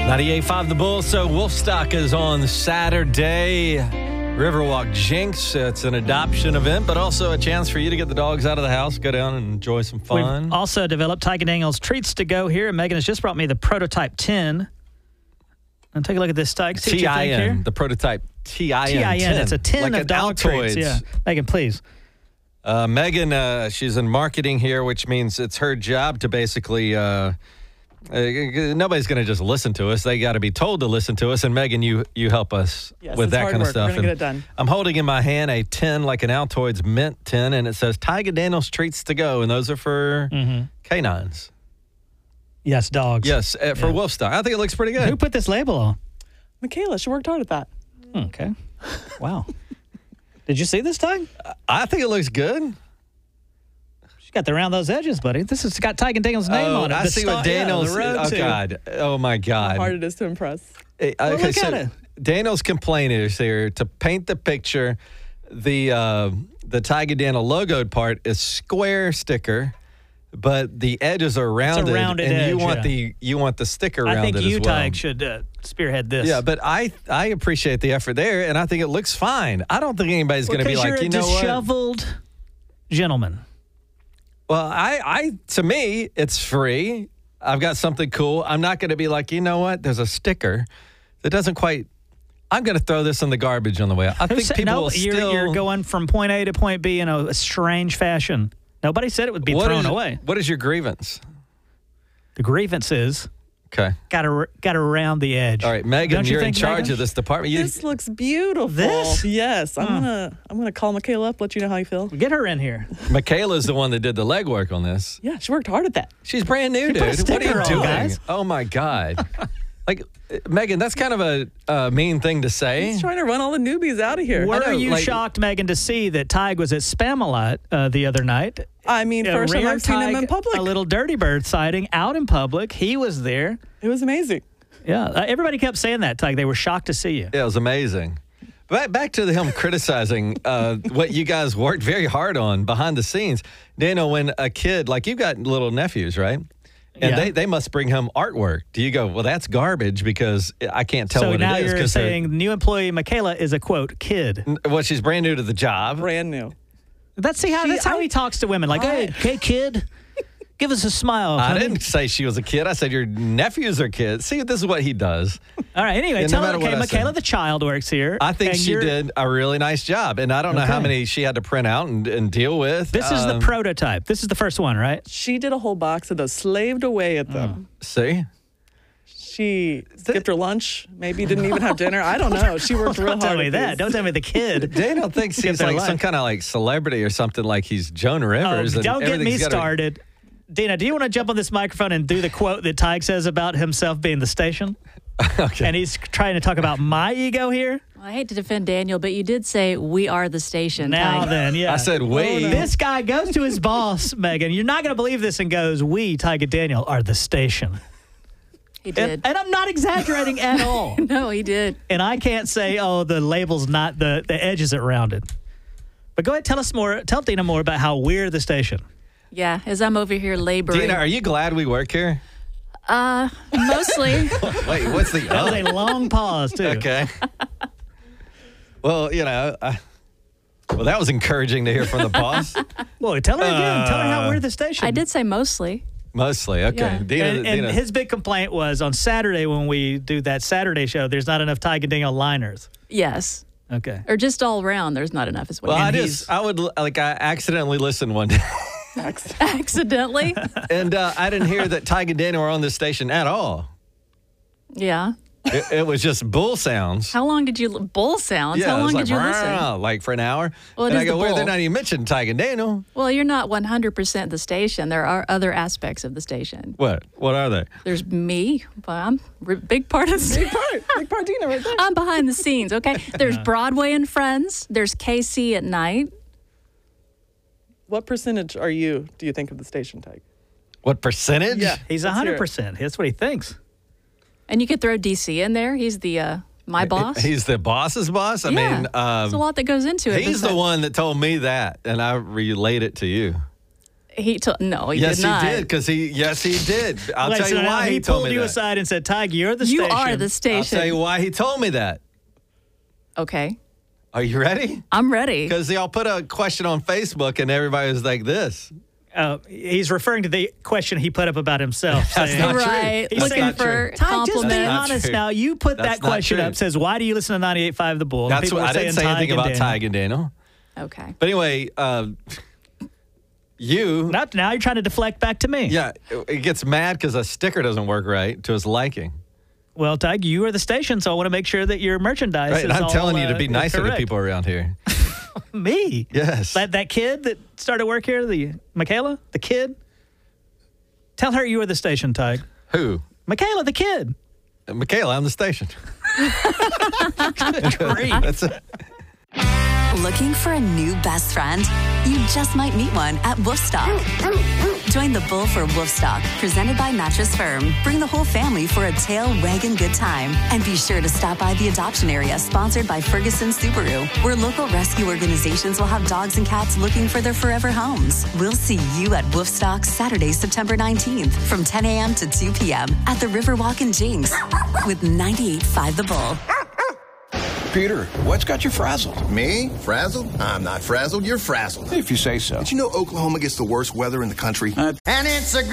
98.5 The Bull. So Wolfstock is on Saturday. Riverwalk Jinx. It's an adoption event, but also a chance for you to get the dogs out of the house, go down and enjoy some fun. We've also developed Tiger Daniels treats to go here. And Megan has just brought me the prototype 10. And take a look at this, Tiger. See what you think here. The prototype TIN. TIN. It's a 10 like of dog treats. Yeah. Megan, please. Megan, she's in marketing here, which means it's her job to basically... nobody's going to just listen to us. They got to be told to listen to us. And Megan, you help us with that kind of stuff. We're going to get it done. I'm holding in my hand a tin, like an Altoids mint tin, and it says Tiger Daniels treats to go. And those are for canines. Yes, dogs. Yes, for Wolfstock. I think it looks pretty good. Who put this label on? Michaela, she worked hard at that. Okay. Wow. Did you see this, Tiger? I think it looks good. Got around those edges, buddy. This has got Tiger Daniels' name on it. I see what Daniels. God! Oh my God! How hard it is to impress. Look at it. Daniel's complaint is here to paint the picture. The Tiger Daniel logoed part is square sticker, but the edges are rounded. It's a rounded and edge, you want the sticker rounded as well. I think you, Tiger, should spearhead this. Yeah, but I appreciate the effort there, and I think it looks fine. I don't think anybody's going to be like, you know what? You're a disheveled gentleman. Well, to me, it's free. I've got something cool. I'm not going to be like, you know what? There's a sticker that doesn't quite. I'm going to throw this in the garbage on the way. I think people will still. You're going from point A to point B in a strange fashion. Nobody said it would be thrown away. What is your grievance? The grievance is. Okay. Got to round the edge. All right, Megan, you're in charge of this department. This looks beautiful. This? Yes. I'm gonna call Michaela up, let you know how you feel. Get her in here. Michaela's the one that did the legwork on this. Yeah, she worked hard at that. She's brand new, dude. What are you doing? Guys. Oh my God. Like, Megan, that's kind of a mean thing to say. He's trying to run all the newbies out of here. Were you shocked, Megan, to see that Tig was at Spamalot the other night? I mean, first time I've seen him in public. A little Dirty Bird sighting out in public. He was there. It was amazing. Yeah, everybody kept saying that, Tig. They were shocked to see you. Yeah, it was amazing. Back to him criticizing what you guys worked very hard on behind the scenes. Daniel, when a kid, like you've got little nephews, right? And they must bring home artwork. Do you go, well, that's garbage because I can't tell what it is? So now you're saying new employee Michaela is a, quote, kid. Well, she's brand new to the job. Brand new. That's how he talks to women. Like, hey, kid, give us a smile. I didn't say she was a kid. I said your nephews are kids. See, this is what he does. All right, anyway, Michaela the child works here. I think she did a really nice job. And I don't know how many she had to print out and deal with. This is the prototype. This is the first one, right? She did a whole box of those, slaved away at them. See? She skipped her lunch, maybe didn't even have dinner. I don't know. She worked real hard. Don't tell me that. Don't tell me the kid. Daniel thinks he's like some kind of like celebrity or something, like he's Joan Rivers. Don't get me started. Dina, do you want to jump on this microphone and do the quote that Tig says about himself being the station? Okay. And he's trying to talk about my ego here? Well, I hate to defend Daniel, but you did say we are the station. Now Tig. then, yeah. I said we. This guy goes to his boss, Megan. You're not going to believe this, and goes, we, Tiger Daniel, are the station. He did. And I'm not exaggerating at all. No, he did. And I can't say, the label's not, the edge isn't rounded. But go ahead, tell Dina more about how we're the station. Yeah, as I'm over here laboring. Dina, are you glad we work here? Mostly. Wait, what's the That was a long pause, too. Okay. Well, well, that was encouraging to hear from the boss. Well, tell her again. Tell her how we're the station. I did say mostly. Mostly, okay. Yeah. Dina. His big complaint was on Saturday when we do that Saturday show, there's not enough Tiger Daniel liners. Yes. Okay. Or just all around, there's not enough as well. Well, I accidentally listened one day. Accidentally? And I didn't hear that Tig and Daniel were on this station at all. Yeah. It was just bull sounds. How long did you... Bull sounds? Yeah, How long did you listen? Like for an hour. Well, and I go, well, they're not even mentioning Tig and Daniel. Well, you're not 100% the station. There are other aspects of the station. What? What are they? There's me. But I'm a big part of the Big part, Dina, right there. I'm behind the scenes, okay? There's Broadway and Friends. There's KC at night. What percentage do you think, of the station, Tig? What percentage? Yeah. He's 100%. That's what he thinks. And you could throw DC in there. He's the my boss. He's the boss's boss? I mean... there's a lot that goes into it. He's the one that told me that, and I relate it to you. No, he yes, did not. He did, because he did. I'll Wait, tell so you now why he he told pulled me you that. aside and said, Tig, you're the You station. are the I'll station. tell you why he told me that. Okay. Are you ready? I'm ready. Because y'all put a question on Facebook and everybody was like this. He's referring to the question he put up about himself. That's saying, not true. Right. That's Looking not for true. Tig, just be compliments. not honest true. now. You put That's that not question true. up, says, why do you listen to 98.5 The Bull? And That's people what are I didn't say saying anything Tig and about Daniel. Tig and Daniel. Okay. But anyway, Now you're trying to deflect back to me. yeah, it gets mad because a sticker doesn't work right to his liking. Well, Tig, you are the station, so I want to make sure that your merchandise Right, is and I'm all, telling you to be nicer to correct. people around here. Me? Yes. That kid that started work here, Michaela, the kid? Tell her you were the station, Tig. Who? Michaela, the kid. Michaela, I'm the station. Great. That's it. Looking for a new best friend? You just might meet one at Wolfstock. Join the Bull for Wolfstock, presented by Mattress Firm. Bring the whole family for a tail wagging good time. And be sure to stop by the adoption area, sponsored by Ferguson Subaru, where local rescue organizations will have dogs and cats looking for their forever homes. We'll see you at Wolfstock Saturday, September 19th from 10 a.m. to 2 p.m. at the Riverwalk in Jinx with 98.5 The Bull. Peter, what's got you frazzled? Me? Frazzled? I'm not frazzled. You're frazzled. If you say so. Did you know Oklahoma gets the worst weather in the country? And it's a